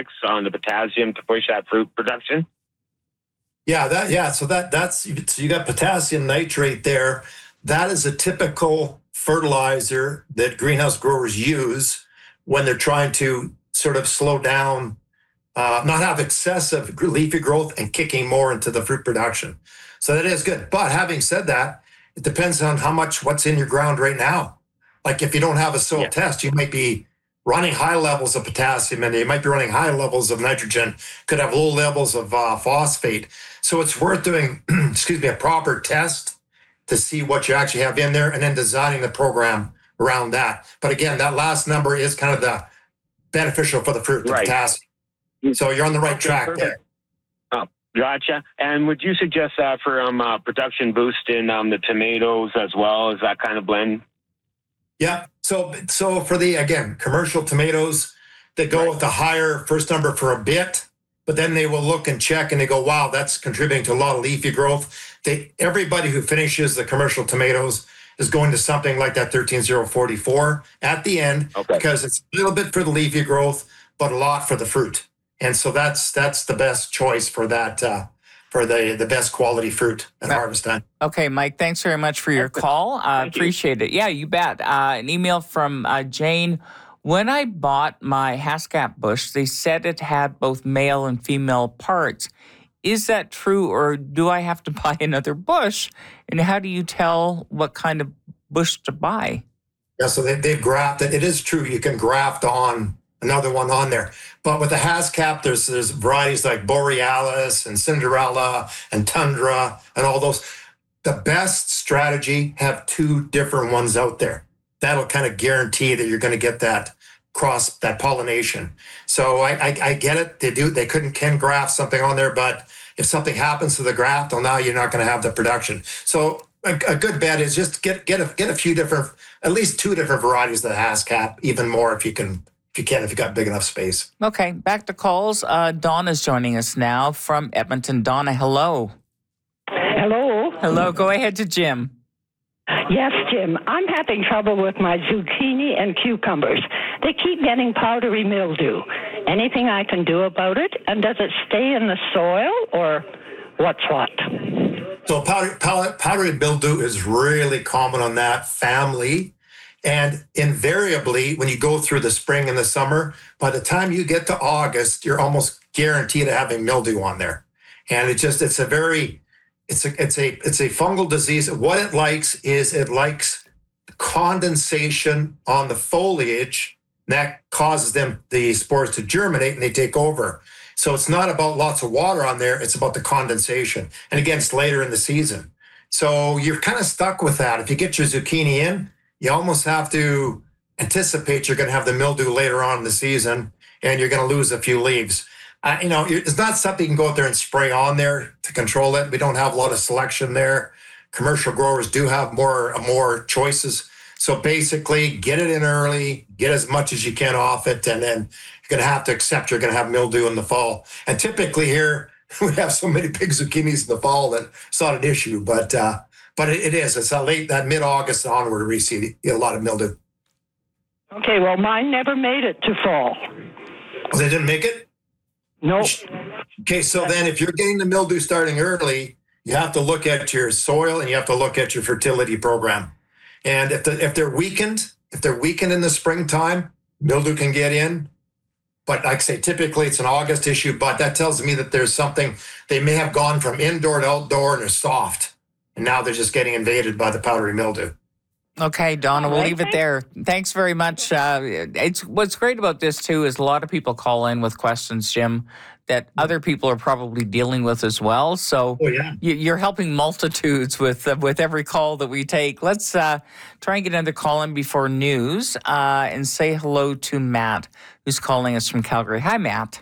mix on the potassium to push that fruit production? So you got potassium nitrate there. That is a typical fertilizer that greenhouse growers use when they're trying to sort of slow down, not have excessive leafy growth and kicking more into the fruit production. So that is good. But having said that, it depends on what's in your ground right now. Like if you don't have a soil test, you might be running high levels of potassium and you might be running high levels of nitrogen, could have low levels of phosphate. So it's worth doing, a proper test to see what you actually have in there and then designing the program around that. But again, that last number is kind of the beneficial for the fruit, the potassium. So you're on the right track there. Oh, gotcha. And would you suggest that for production boost in the tomatoes as well as that kind of blend? Yeah. So for the commercial tomatoes, they go with the higher first number for a bit, but then they will look and check and they go, wow, that's contributing to a lot of leafy growth. Everybody who finishes the commercial tomatoes is going to something like that 13044 at the end, because it's a little bit for the leafy growth, but a lot for the fruit. And so that's the best choice for that, for the best quality fruit at harvest time. Okay, Mike, thanks very much for your call. Appreciate it. Yeah, you bet. An email from Jane. When I bought my Haskap bush, they said it had both male and female parts. Is that true, or do I have to buy another bush? And how do you tell what kind of bush to buy? Yeah, so they've grafted. It is true, you can graft on another one on there. But with the Haskap, there's varieties like Borealis and Cinderella and Tundra and all those. The best strategy, have two different ones out there. That'll kind of guarantee that you're going to get that that pollination. So I get it. They can graft something on there, but if something happens to the graft, well, now you're not going to have the production. So a good bet is just get a few different, at least two different varieties of the Haskap, even more if you got big enough space. Okay, back to calls. Donna's joining us now from Edmonton. Donna, hello. Hello. Hello, go ahead to Jim. Yes, Jim. I'm having trouble with my zucchini and cucumbers. They keep getting powdery mildew. Anything I can do about it? And does it stay in the soil, or what's what? So powdery mildew is really common on that family. And invariably, when you go through the spring and the summer, by the time you get to August, you're almost guaranteed to having mildew on there. And it's a fungal disease. What it likes condensation on the foliage. That causes the spores to germinate and they take over. So it's not about lots of water on there. It's about the condensation. And again, it's later in the season. So you're kind of stuck with that. If you get your zucchini in, you almost have to anticipate you're going to have the mildew later on in the season and you're going to lose a few leaves. It's not something you can go out there and spray on there to control it. We don't have a lot of selection there. Commercial growers do have more choices. So basically, get it in early, get as much as you can off it, and then you're going to have to accept you're going to have mildew in the fall. And typically here, we have so many big zucchinis in the fall that it's not an issue, but it is. It's that mid-August onward we see a lot of mildew. Okay, well, mine never made it to fall. Oh, they didn't make it? Nope. Okay, so then if you're getting the mildew starting early, you have to look at your soil and you have to look at your fertility program. And if they're weakened in the springtime, mildew can get in. But like I say, typically it's an August issue, but that tells me that there's something, they may have gone from indoor to outdoor and they're soft. And now they're just getting invaded by the powdery mildew. Okay, Donna, we'll leave it there. Thanks very much. What's great about this, too, is a lot of people call in with questions, Jim, that other people are probably dealing with as well. So you're helping multitudes with every call that we take. Let's try and get another call in before news and say hello to Matt, who's calling us from Calgary. Hi, Matt.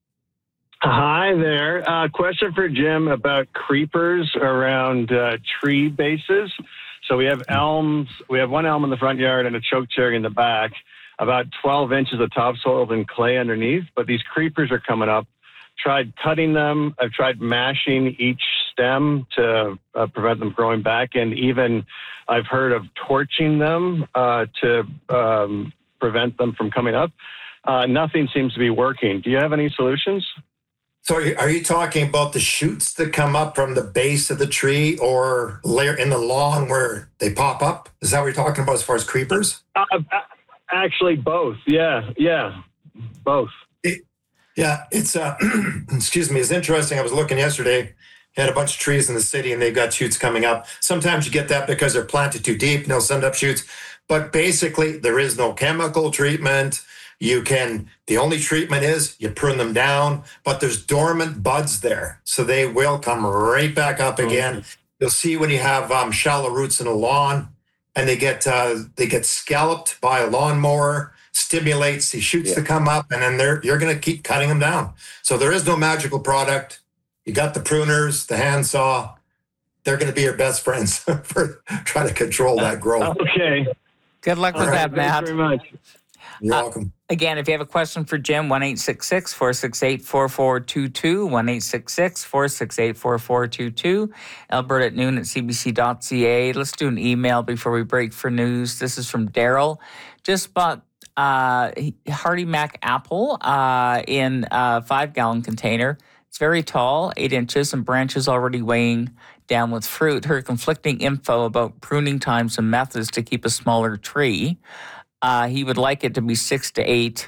Hi there. Question for Jim about creepers around tree bases. So we have elms. We have one elm in the front yard and a choke cherry in the back, about 12 inches of topsoil and clay underneath. But these creepers are coming up. Tried cutting them. I've tried mashing each stem to prevent them growing back. And even I've heard of torching them to prevent them from coming up. nothing seems to be working. Do you have any solutions? So are you talking about the shoots that come up from the base of the tree or layer in the lawn where they pop up? Is that what you're talking about as far as creepers? Actually, both. Yeah, both. It's excuse me. It's interesting. I was looking yesterday. Had a bunch of trees in the city, and they've got shoots coming up. Sometimes you get that because they're planted too deep, and they'll send up shoots. But basically, there is no chemical treatment. The only treatment is you prune them down, but there's dormant buds there. So they will come right back up again. You'll see when you have shallow roots in a lawn and they get scalloped by a lawnmower, stimulates the shoots to come up, and then you're going to keep cutting them down. So there is no magical product. You got the pruners, the handsaw. They're going to be your best friends for trying to control that growth. Okay. Good luck with that, Matt. Thanks very much. You're welcome. Again, if you have a question for Jim, 1-866-468-4422, 1-866-468-4422, alberta@noon@cbc.ca. Let's do an email before we break for news. This is from Daryl. Just bought Hardy Mac apple in a 5-gallon container. It's very tall, 8 inches, and branches already weighing down with fruit. Heard conflicting info about pruning times and methods to keep a smaller tree. He would like it to be 6 to 8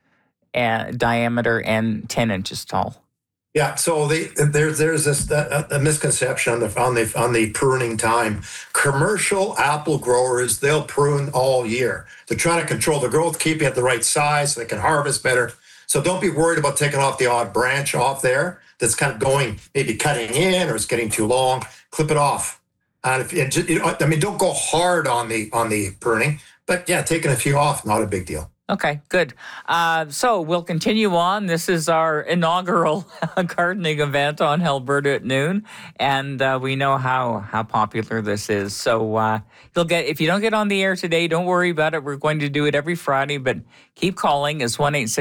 diameter and 10 inches tall. Yeah, so there's this a misconception on the pruning time. Commercial apple growers, they'll prune all year. They're trying to control the growth, keep it at the right size so they can harvest better. So don't be worried about taking off the odd branch off there that's kind of going, maybe cutting in or it's getting too long. Clip it off. And don't go hard on the pruning, but yeah, taking a few off, not a big deal. Okay, good. So we'll continue on. This is our inaugural gardening event on Alberta at Noon, and we know how popular this is. So if you don't get on the air today, don't worry about it. We're going to do it every Friday, but keep calling. It's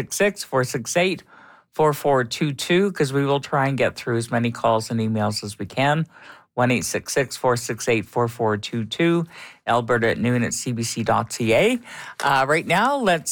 1-866-468-4422 because we will try and get through as many calls and emails as we can. 1-866-468-4422, alberta@noon@cbc.ca. Right now, let's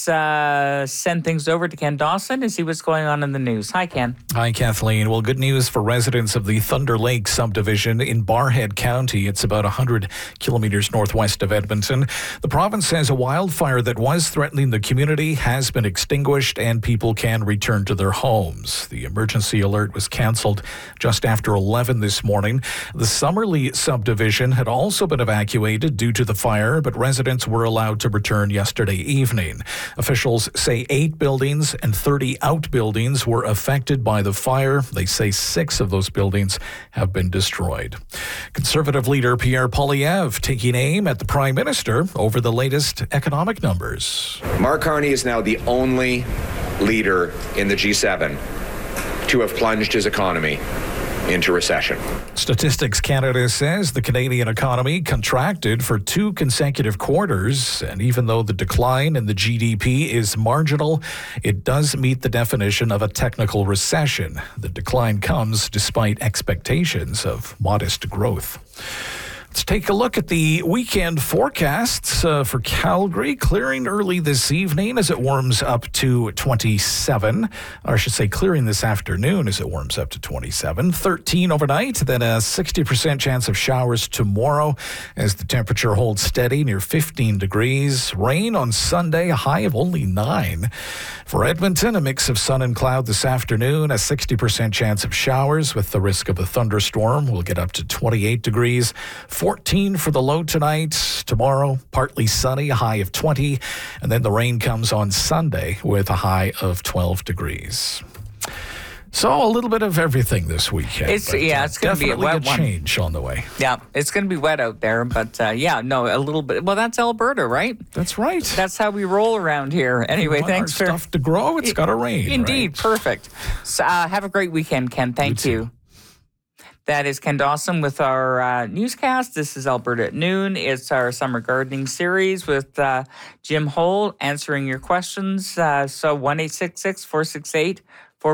send things over to Ken Dawson to see what's going on in the news. Hi, Ken. Hi, Kathleen. Well, good news for residents of the Thunder Lake subdivision in Barhead County. It's about 100 kilometers northwest of Edmonton. The province says a wildfire that was threatening the community has been extinguished and people can return to their homes. The emergency alert was canceled just after 11 this morning. The Summerlee subdivision had also been evacuated due to the fire, but residents were allowed to return yesterday evening. Officials say 8 buildings and 30 outbuildings were affected by the fire. They say 6 of those buildings have been destroyed. Conservative leader Pierre Poilievre taking aim at the Prime Minister over the latest economic numbers. Mark Carney is now the only leader in the G7 to have plunged his economy into recession. Statistics Canada says the Canadian economy contracted for 2 consecutive quarters, and even though the decline in the GDP is marginal, it does meet the definition of a technical recession. The decline comes despite expectations of modest growth. Let's take a look at the weekend forecasts for Calgary. Clearing early this evening as it warms up to 27. Or I should say clearing this afternoon as it warms up to 27. 13 overnight, then a 60% chance of showers tomorrow as the temperature holds steady near 15 degrees. Rain on Sunday, a high of only 9. For Edmonton, a mix of sun and cloud this afternoon, a 60% chance of showers with the risk of a thunderstorm. We'll get up to 28 degrees. 14 for the low tonight. Tomorrow, partly sunny, a high of 20. And then the rain comes on Sunday with a high of 12 degrees. So a little bit of everything this weekend. It's going to be a wet one. Change on the way. Yeah, it's going to be wet out there, but a little bit. Well, that's Alberta, right? That's right. That's how we roll around here. Anyway, thanks for stuff to grow. It's got to rain. Indeed, right? Perfect. So, have a great weekend, Ken. Thank you. That is Ken Dawson with our newscast. This is Alberta at Noon. It's our summer gardening series with Jim Hole answering your questions. So 1-866-468-4422,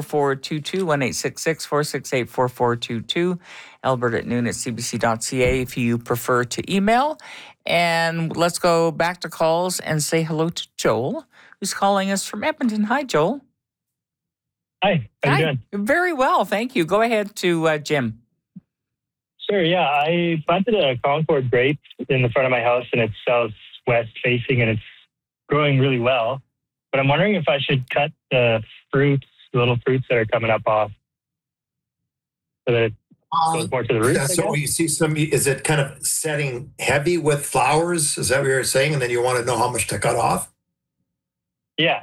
1-866-468-4422, Alberta at Noon at cbc.ca if you prefer to email. And let's go back to calls and say hello to Joel, who's calling us from Edmonton. Hi, Joel. Hi, how you doing? Very well, thank you. Go ahead to Jim. Sure, yeah. I planted a Concord grape in the front of my house, and it's southwest facing, and it's growing really well. But I'm wondering if I should cut the little fruits that are coming up off, so that it goes more to the roots. So you see is it kind of setting heavy with flowers? Is that what you're saying? And then you want to know how much to cut off? Yeah.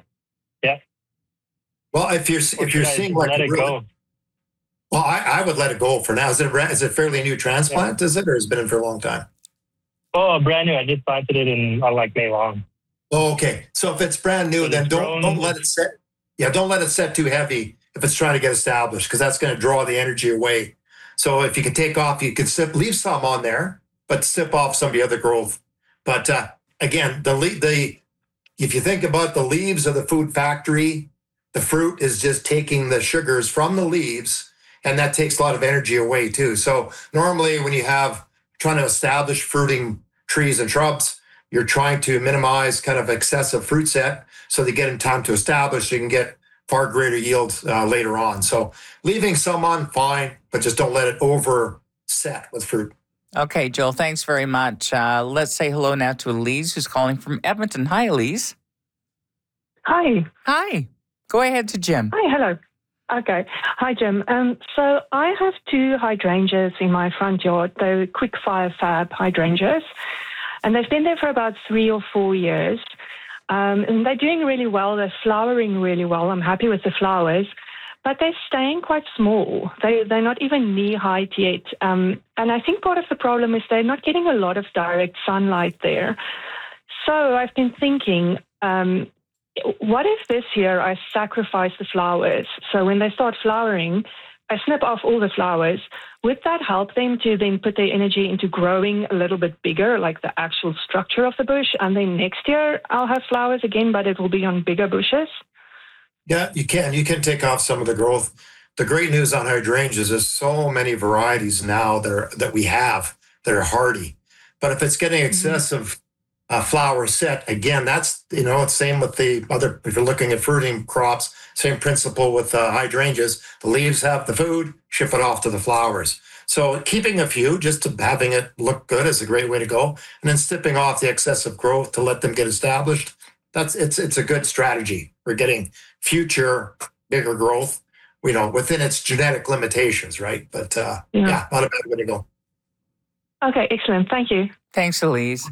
Well, if you're seeing like let it go. Well, I would let it go for now. Is it fairly new transplant? Yeah. Is it, or has it been in for a long time? Oh, brand new. I just planted it on like May long. Oh, okay. So if it's brand new, then don't let it set. Yeah, don't let it set too heavy if it's trying to get established, because that's going to draw the energy away. So if you can take off, you can leave some on there, but sip off some of the other growth. But again, if you think about the leaves of the food factory, the fruit is just taking the sugars from the leaves, and that takes a lot of energy away too. So normally when you have trying to establish fruiting trees and shrubs, you're trying to minimize kind of excessive fruit set so they get in time to establish, you can get far greater yields later on. So leaving some on, fine, but just don't let it overset with fruit. Okay, Joel, thanks very much. Let's say hello now to Elise, who's calling from Edmonton. Hi, Elise. Hi. Hi. Go ahead to Jim. Hi, hello. Okay. Hi, Jim. So I have 2 hydrangeas in my front yard. They're quick fire fab hydrangeas, and they've been there for about 3 or 4 years. And they're doing really well. They're flowering really well. I'm happy with the flowers, but they're staying quite small. They're not even knee height yet. And I think part of the problem is they're not getting a lot of direct sunlight there. So I've been thinking, what if this year I sacrifice the flowers? So when they start flowering, I snip off all the flowers. Would that help them to then put their energy into growing a little bit bigger, like the actual structure of the bush? And then next year I'll have flowers again, but it will be on bigger bushes? Yeah, you can. You can take off some of the growth. The great news on hydrangeas is so many varieties now that we have that are hardy. But if it's getting excessive flower set, again, that's, it's same with the other, if you're looking at fruiting crops, same principle with hydrangeas. The leaves have the food, ship it off to the flowers. So keeping a few, just to having it look good, is a great way to go. And then snipping off the excessive growth to let them get established. It's a good strategy for getting future bigger growth, within its genetic limitations, right? But not a bad way to go. Okay, excellent. Thank you. Thanks, Elise.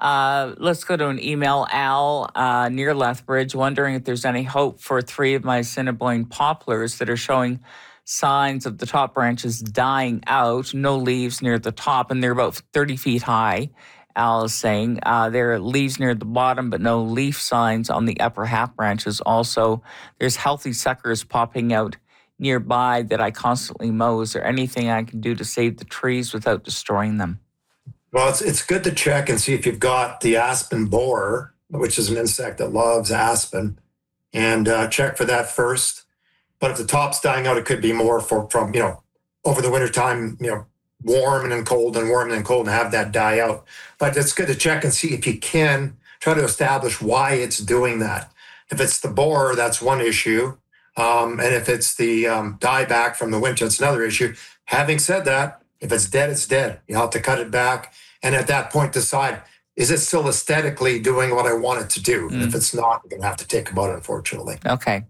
Let's go to an email. Al, near Lethbridge, wondering if there's any hope for 3 of my Assiniboine poplars that are showing signs of the top branches dying out, no leaves near the top, and they're about 30 feet high, Al is saying. There are leaves near the bottom, but no leaf signs on the upper half branches. Also, there's healthy suckers popping out nearby that I constantly mow. Is there anything I can do to save the trees without destroying them? Well, it's good to check and see if you've got the aspen borer, which is an insect that loves aspen, and check for that first. But if the top's dying out, it could be more from over the wintertime, warm and then cold and warm and then cold, and have that die out. But it's good to check and see if you can try to establish why it's doing that. If it's the borer, that's one issue. And if it's the dieback from the winter, it's another issue. Having said that, if it's dead, it's dead. You have to cut it back. And at that point, decide, is it still aesthetically doing what I want it to do? And if it's not, we're going to have to think about it, unfortunately. Okay.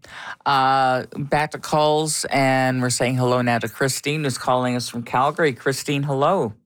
Back to calls, and we're saying hello now to Christine, who's calling us from Calgary. Christine, hello.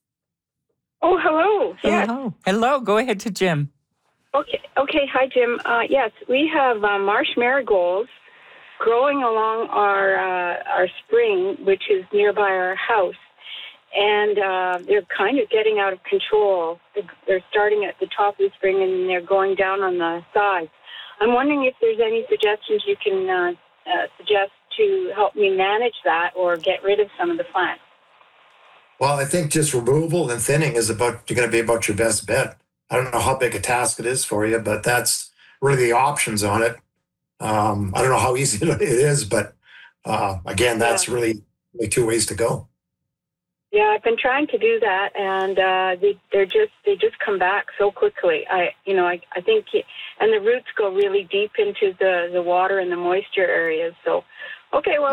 Oh, hello. Yes. Hello. Go ahead to Jim. Okay. Hi, Jim. Yes, we have marsh marigolds growing along our spring, which is nearby our house. And they're kind of getting out of control. They're starting at the top of the spring and they're going down on the sides. I'm wondering if there's any suggestions you can suggest to help me manage that or get rid of some of the plants. Well, I think just removal and thinning is going to be about your best bet. I don't know how big a task it is for you, but that's really the options on it. I don't know how easy it is, but again, that's really 2 ways to go. Yeah, I've been trying to do that, and they just come back so quickly. I think, and the roots go really deep into the water and the moisture areas. So, okay, well.